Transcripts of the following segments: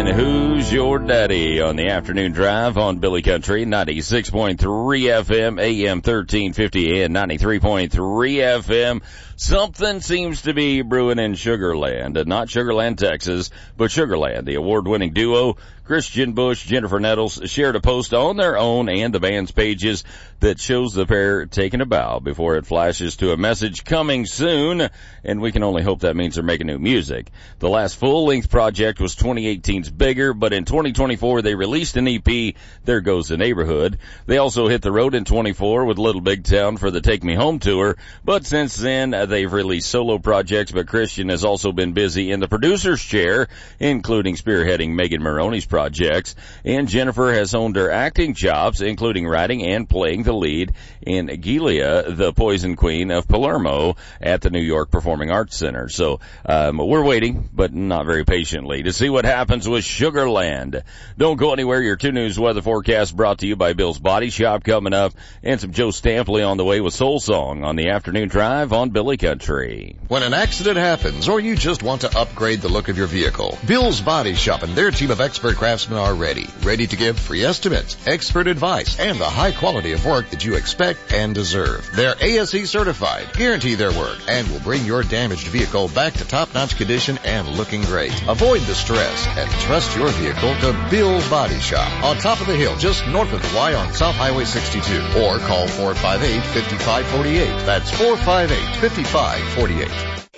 Who's Your Daddy on the afternoon drive on Billy Country, 96.3 FM, AM 1350 and 93.3 FM. Something seems to be brewing in Sugar Land, not Sugar Land, Texas, but Sugar Land. The award-winning duo, Christian Bush, Jennifer Nettles, shared a post on their own and the band's pages that shows the pair taking a bow before it flashes to a message coming soon, and we can only hope that means they're making new music. The last full-length project was 2018's Bigger, but in 2024 they released an EP, There Goes the Neighborhood. They also hit the road in 24 with Little Big Town for the Take Me Home tour, but since then they've released solo projects, but Christian has also been busy in the producer's chair, including spearheading Megan Moroney's projects, and Jennifer has honed her acting chops, including writing and playing the lead in Gilia, the Poison Queen of Palermo at the New York Performing Arts Center. So we're waiting, but not very patiently, to see what happens with Sugar Land. Don't go anywhere. Your 2 News weather forecast brought to you by Bill's Body Shop coming up, and some Joe Stampley on the way with Soul Song on the afternoon drive on Billy Country. When an accident happens, or you just want to upgrade the look of your vehicle, Bill's Body Shop and their team of expert craftsmen are ready to give free estimates, expert advice, and the high quality of work that you expect and deserve. They're ASE certified, guarantee their work, and will bring your damaged vehicle back to top-notch condition and looking great. Avoid the stress and trust your vehicle to Bill's Body Shop on top of the hill just north of the Y on South Highway 62, or call 458-5548. That's 458-5548.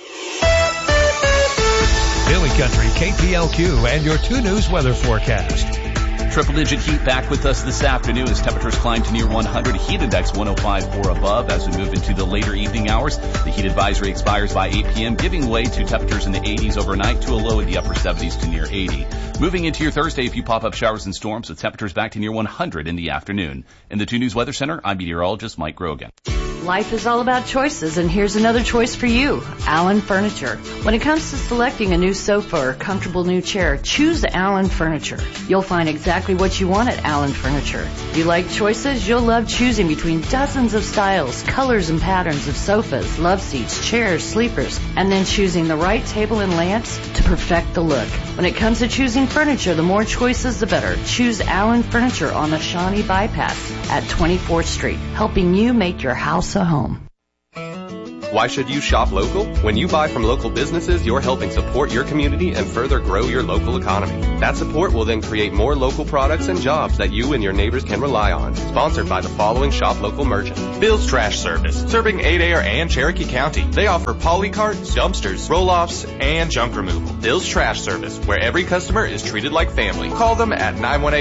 Billy Country, KPLQ, and your 2 News weather forecast. Triple-digit heat back with us this afternoon as temperatures climb to near 100, heat index 105 or above. As we move into the later evening hours, the heat advisory expires by 8 p.m., giving way to temperatures in the 80s overnight to a low in the upper 70s to near 80. Moving into your Thursday, a few pop-up showers and storms with temperatures back to near 100 in the afternoon. In the 2 News Weather Center, I'm meteorologist Mike Grogan. Life is all about choices, and here's another choice for you, Allen Furniture. When it comes to selecting a new sofa or comfortable new chair, choose Allen Furniture. You'll find exactly what you want at Allen Furniture. You like choices? You'll love choosing between dozens of styles, colors, and patterns of sofas, love seats, chairs, sleepers, and then choosing the right table and lamps to perfect the look. When it comes to choosing furniture, the more choices, the better. Choose Allen Furniture on the Shawnee Bypass at 24th Street, helping you make your house a home. Why should you shop local? When you buy from local businesses, you're helping support your community and further grow your local economy. That support will then create more local products and jobs that you and your neighbors can rely on. Sponsored by the following shop local merchant. Bill's Trash Service, serving Adair and Cherokee County. They offer polycarts, dumpsters, roll-offs, and junk removal. Bill's Trash Service, where every customer is treated like family. Call them at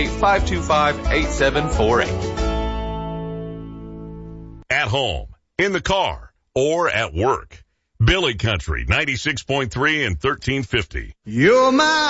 918-525-8748. At home, in the car, or at work. Billy Country, 96.3 and 1350. You're my